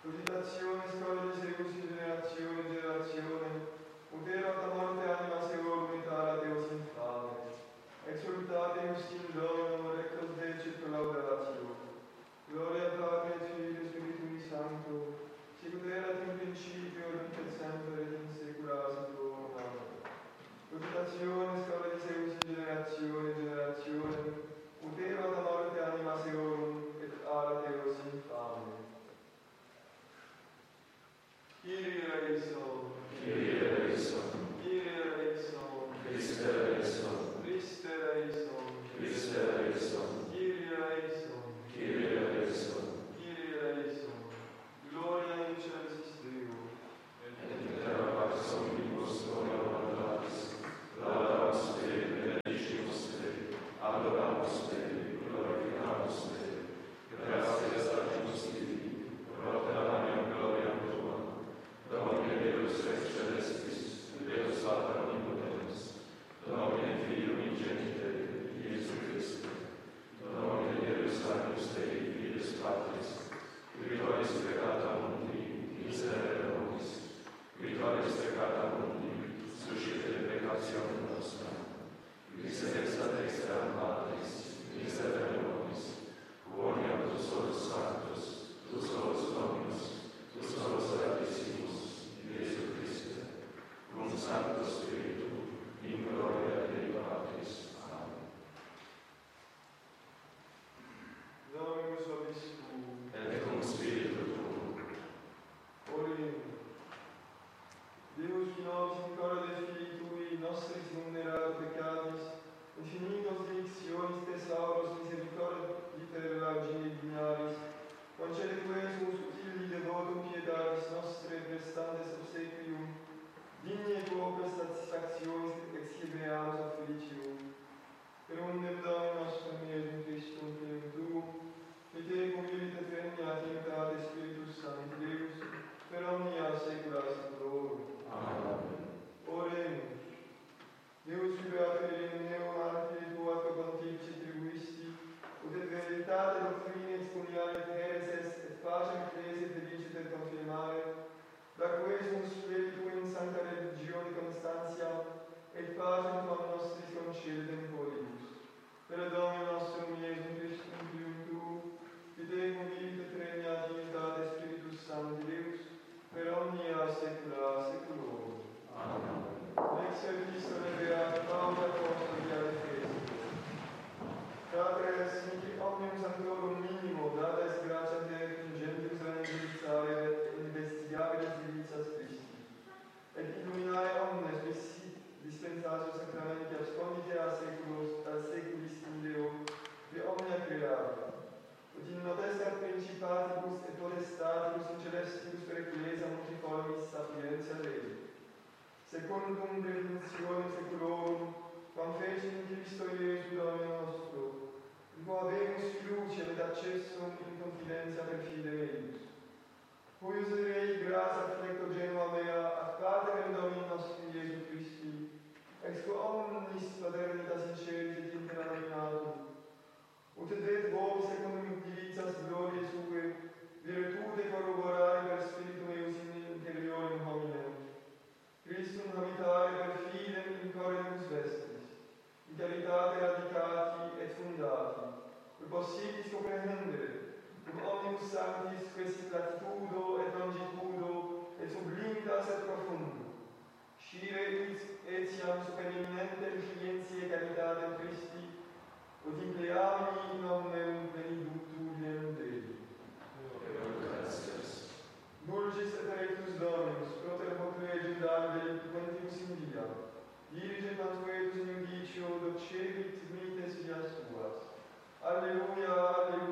Cogitazione, scola di Seus in generazione in generazione, utero da morte anima seor unità Deus infame. Exultateus in Domino, rectus decet laudatio. Gloria Patri et Filii et Spiritui Sancto, sicut erat in principio, nunc et semper et in saecula saeculorum. Amen. Cogitazione, scola di Seus in generazione in generazione, utero da morte anima seorum et ara Deus infame. Kyrie eleison, Kyrie eleison, Kyrie eleison, Christe eleison, Christe eleison, Christe eleison, Kyrie eleison, Kyrie eleison, Kyrie eleison. Gloria in excelsis Deo. et in terra pax omnibus gloria voluntatis, laudamus Dei, benedicimus Dei, adoramus Dei, glorificamus Dei, gratias dacimus Dei, proclamabiam gloriam Tua, Domine Deus ex celestis, Deus Pater omnipotens, Domine Filio unigenite, Iesu Christe, Domine Deus Agnus Dei, Fides Patris, Victoris peccata mundi, miserere nobis, Victoris peccata mundi, suscite peccationem nostra, miserex ad extra Patris, miserere nobis, quoniam tu solus sanctus, tu solus Dominus, tu solus Sanctissimus, Iesu Christe, cum Sancto Spiritu, in gloria Dei Patris. Amen. Dominus vobiscum. Et cum Spiritu tuum. Orem. Deus qui nobis in corde Filii Tui, nostris vulnerare peccatis, infinitos delictionis thesauros misericorditer largine dignaris, concede quesumus utili devotum pietatis nostre prestantes obsequium, digne quo satisfactionis exhibeamus a felicium. Per undem Domini nostrum Iesum Christum, Filum Tuum, et te cumilite regna Trinitate Spiritus Sancti Deus, per omnia saecula saeculorum. Amen. Oremus. Deus Creator in neo martiri Tua pontifici tribuisti, ut et veritate doctrine exponiare et hereses et pacem ecclesiae feliciter confirmare, da quesumus spiritu in sancta religione constantia, et pacem tuam nostris concedem quodibus. Per Domini nostrum Iesum Christum, Filum Tuum, qui te convite regna Trinitate Spiritus Sancti Deus, per omnia saecula saeculorum. Amen. Lex epistolae Beati Pauli Apostoli ad Efesi. Fratres, nunc omnium sanctorum minimo, data est gratia Dei ingenius evangelizzare et investigabilis delicias Christi, et illuminae omnes dispensatio sacramenti abspondite a seculis in Deo, de omnia creata, ut in notestat principatibus et potestatibus in celestibus per ecclesia multiformis sapientia Dei, secundum predictionem seculorum, quam fecit in Christo Iesu Domino nostro, in quo habemus fiduciam et accessum in confidentia per fide eius. Cuius Rei gratia flecto genua mea ad Paterem Domini nostri Iesu Christi, ex quo omnis paternitas in celis et in terra nominatum, ut et vobis secundum divitias gloriae Sue, virtute corroborare per Spiritum eius in interiorem hominem, Christum habitare per fidem in corridus vestris, in caritate radicati et fundati, quid possibis comprehendere, cum omnibus sanctis questi latitudo et longitudo et sublimitas et profundo, scire etiam super eminente scientiae caritatem Christi, ut impleamini in omnem benedictudinem Dei. Dulcis et rectus Dominus, proter hoc regem Davide, quantibus in via, dirige mansuetus in indicio, docebit mites vias tuas. Alleluia, alleluia.